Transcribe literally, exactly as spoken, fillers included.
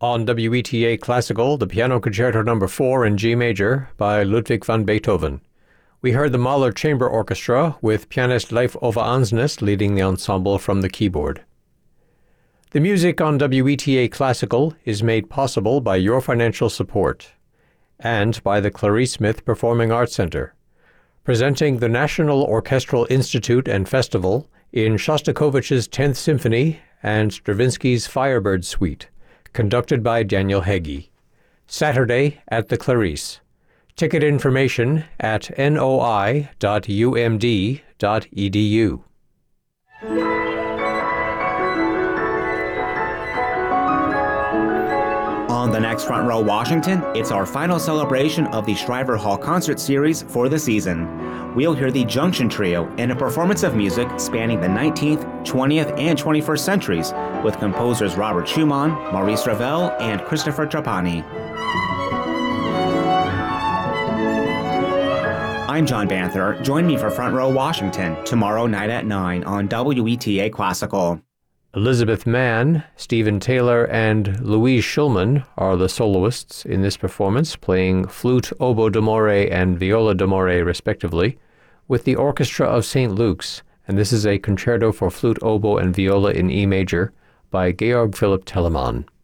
On W E T A Classical, the Piano Concerto Number four in G Major by Ludwig van Beethoven. We heard the Mahler Chamber Orchestra with pianist Leif Ove Ansnes leading the ensemble from the keyboard. The music on W E T A Classical is made possible by your financial support and by the Clarice Smith Performing Arts Center, presenting the National Orchestral Institute and Festival in Shostakovich's tenth Symphony and Stravinsky's Firebird Suite, conducted by Daniel Heggie. Saturday at the Clarice. Ticket information at noi dot u m d dot e d u. On the next Front Row Washington, it's our final celebration of the Shriver Hall Concert Series for the season. We'll hear the Junction Trio in a performance of music spanning the nineteenth, twentieth, and twenty-first centuries with composers Robert Schumann, Maurice Ravel, and Christopher Trapani. I'm John Banther. Join me for Front Row Washington tomorrow night at nine on W E T A Classical. Elizabeth Mann, Stephen Taylor, and Louise Schulman are the soloists in this performance, playing flute, oboe d'amore, and viola d'amore, respectively, with the Orchestra of Saint Luke's, and this is a concerto for flute, oboe, and viola in E major by Georg Philipp Telemann.